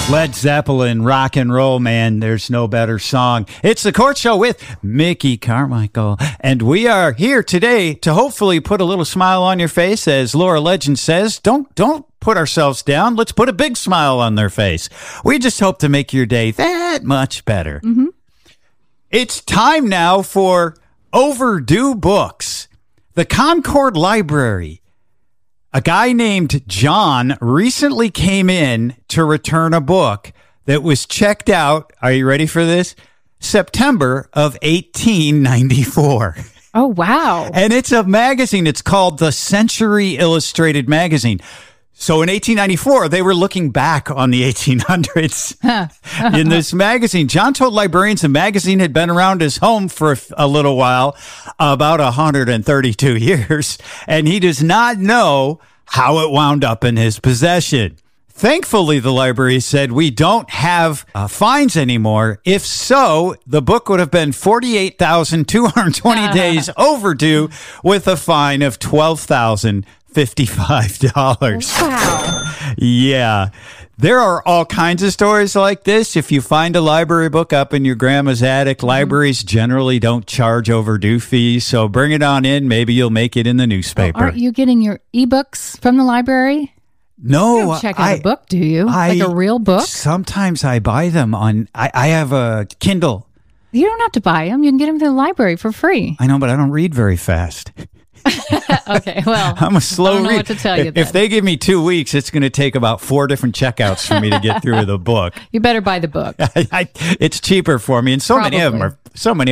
Led Zeppelin, rock and roll, man. There's no better song. It's The Court Show with Mickey Carmichael. And we are here today to hopefully put a little smile on your face. As Laura Legend says, don't put ourselves down. Let's put a big smile on their face. We just hope to make your day that much better. Mm-hmm. It's time now for Overdue Books. The Concord Library. A guy named John recently came in to return a book that was checked out. Are you ready for this? September of 1894. Oh, wow. And it's a magazine. It's called the Century Illustrated Magazine. So in 1894, they were looking back on the 1800s in this magazine. John told librarians the magazine had been around his home for a little while, about 132 years, and he does not know how it wound up in his possession. Thankfully, the library said, we don't have fines anymore. If so, the book would have been 48,220 days overdue with a fine of $12,055. Wow. Yeah. There are all kinds of stories like this. If you find a library book up in your grandma's attic, libraries generally don't charge overdue fees. So bring it on in. Maybe you'll make it in the newspaper. Aren't you getting your ebooks from the library? No. You don't check out a book, do you? Like a real book? Sometimes I buy them on, I have a Kindle. You don't have to buy them. You can get them to the library for free. I know, but I don't read very fast. Okay, well, I'm a slow reader. I don't know what to tell you then. If they give me 2 weeks, it's going to take about 4 different checkouts for me to get through the book. You better buy the book. It's cheaper for me, and so many of them are